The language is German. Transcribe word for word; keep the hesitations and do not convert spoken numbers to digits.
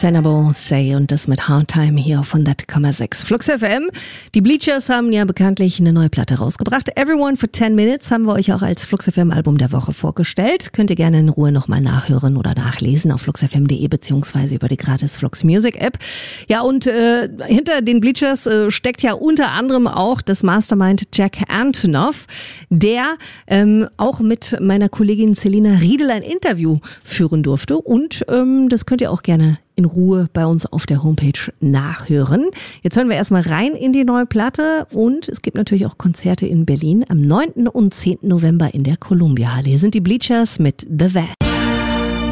Senable Say und das mit Hard Time hier auf hundert Komma sechs Flux F M. Die Bleachers haben ja bekanntlich eine neue Platte rausgebracht. Everyone for ten minutes haben wir euch auch als Flux F M Album der Woche vorgestellt. Könnt ihr gerne in Ruhe nochmal nachhören oder nachlesen auf flux f m punkt de beziehungsweise über die gratis Flux Music App. Ja, und äh, hinter den Bleachers äh, steckt ja unter anderem auch das Mastermind Jack Antonoff, der ähm, auch mit meiner Kollegin Selina Riedel ein Interview führen durfte. Und ähm, das könnt ihr auch gerne in Ruhe bei uns auf der Homepage nachhören. Jetzt hören wir erstmal rein in die neue Platte und es gibt natürlich auch Konzerte in Berlin am neunten und zehnten November in der Columbia Halle. Hier sind die Bleachers mit The Van.